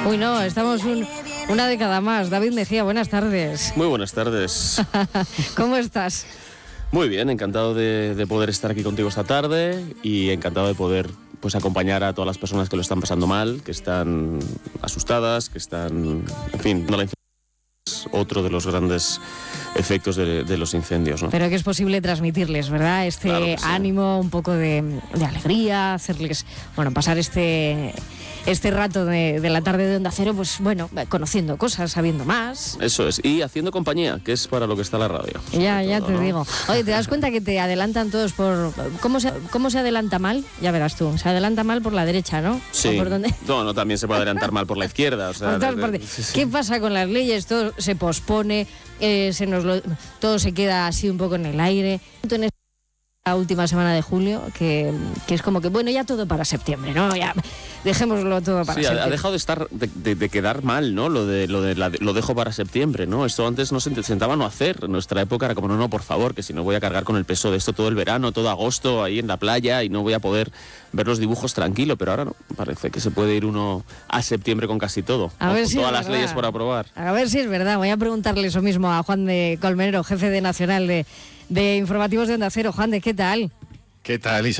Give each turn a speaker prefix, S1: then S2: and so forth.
S1: Uy, no, estamos una década más. David Mejía, buenas tardes.
S2: Muy buenas tardes.
S1: ¿Cómo estás?
S2: Muy bien, encantado de poder estar aquí contigo esta tarde y encantado de poder pues acompañar a todas las personas que lo están pasando mal, que están asustadas, que están, en fin, no la es otro de los grandes efectos de los incendios, ¿no?
S1: Pero que es posible transmitirles, ¿verdad?
S2: Claro que sí.
S1: Ánimo, un poco de alegría, hacerles, bueno, pasar este rato de la tarde de Onda Cero, pues bueno, conociendo cosas, sabiendo más.
S2: Eso es, y haciendo compañía, que es para lo que está la radio.
S1: Ya
S2: todo,
S1: te
S2: ¿no?
S1: digo. Oye, ¿te das cuenta que te adelantan todos por... ¿Cómo se adelanta mal? Ya verás tú, se adelanta mal por la derecha, ¿no?
S2: Sí.
S1: ¿O por dónde?
S2: No, también se puede adelantar mal por la izquierda. O sea,
S1: Por todas partes.
S2: sí.
S1: ¿Qué pasa con las leyes? Todo se pospone, todo se queda así un poco en el aire. En esta última semana de julio, que es como que, bueno, ya todo para septiembre, ¿no? Ya dejémoslo todo para septiembre.
S2: Ha dejado de quedar mal, ¿no? Lo dejo para septiembre, ¿no? Esto antes no se intentaba no hacer. En nuestra época era como, no, por favor, que si no voy a cargar con el peso de esto todo el verano, todo agosto, ahí en la playa, y no voy a poder ver los dibujos tranquilo, pero ahora no. Parece que se puede ir uno a septiembre con casi todo.
S1: A ver
S2: con
S1: si
S2: todas
S1: es
S2: las
S1: verdad.
S2: leyes por aprobar.
S1: A ver si es verdad. Voy a preguntarle eso mismo a Juan de Colmenero, jefe de Nacional de Informativos de Onda Cero. Juan, ¿qué tal?
S3: ¿Qué tal, Isa?